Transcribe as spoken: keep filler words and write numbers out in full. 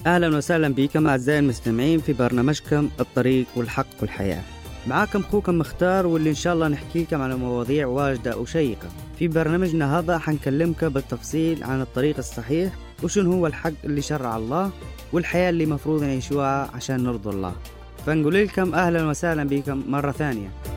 أهلا وسهلا بكم أعزائي المستمعين في برنامجكم الطريق والحق والحياة. معاكم أخوكم مختار، واللي إن شاء الله نحكيكم على مواضيع واجدة وشيقة. في برنامجنا هذا حنكلمك بالتفصيل عن الطريق الصحيح، وشنو هو الحق اللي شرع الله، والحياة اللي مفروض نعيشوها عشان نرضي الله. فنقول لكم أهلا وسهلا بكم مرة ثانية.